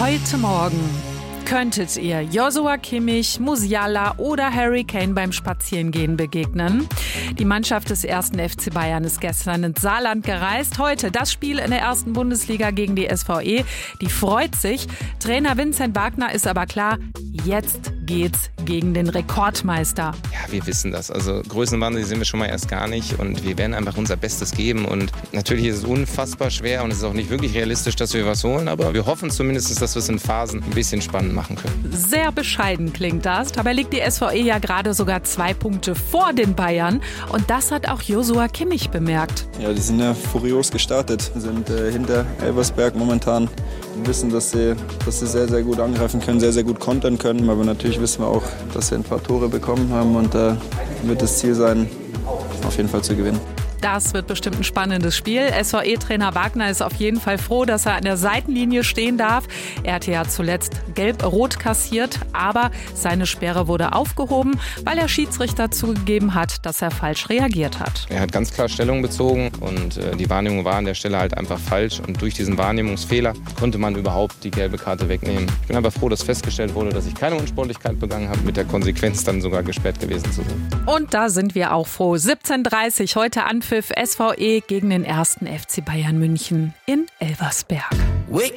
Heute Morgen könntet ihr Joshua Kimmich, Musiala oder Harry Kane beim Spazierengehen begegnen. Die Mannschaft des 1. FC Bayern ist gestern ins Saarland gereist. Heute das Spiel in der 1. Bundesliga gegen die SVE. Die freut sich. Trainer Vincent Wagner ist aber klar, jetzt geht's gegen den Rekordmeister. Ja, wir wissen das. Also Größenwahnsinn sind wir schon mal erst gar nicht und wir werden einfach unser Bestes geben. Und natürlich ist es unfassbar schwer und es ist auch nicht wirklich realistisch, dass wir was holen, aber wir hoffen zumindest, dass wir es in Phasen ein bisschen spannend machen können. Sehr bescheiden klingt das. Dabei liegt die SVE ja gerade sogar 2 Punkte vor den Bayern und das hat auch Joshua Kimmich bemerkt. Ja, die sind ja furios gestartet, sind hinter Elversberg momentan. Wir wissen, dass sie sehr, sehr gut angreifen können, sehr, sehr gut kontern können. Aber natürlich wissen wir auch, dass sie ein paar Tore bekommen haben. Und da wird das Ziel sein, auf jeden Fall zu gewinnen. Das wird bestimmt ein spannendes Spiel. SVE-Trainer Wagner ist auf jeden Fall froh, dass er an der Seitenlinie stehen darf. Er hatte ja zuletzt gelb-rot kassiert, aber seine Sperre wurde aufgehoben, weil der Schiedsrichter zugegeben hat, dass er falsch reagiert hat. Er hat ganz klar Stellung bezogen und die Wahrnehmung war an der Stelle halt einfach falsch. Und durch diesen Wahrnehmungsfehler konnte man überhaupt die gelbe Karte wegnehmen. Ich bin aber froh, dass festgestellt wurde, dass ich keine Unsportlichkeit begangen habe, mit der Konsequenz dann sogar gesperrt gewesen zu sein. Und da sind wir auch froh. 17:30 heute Anpfiff SVE gegen den 1. FC Bayern München in Elversberg.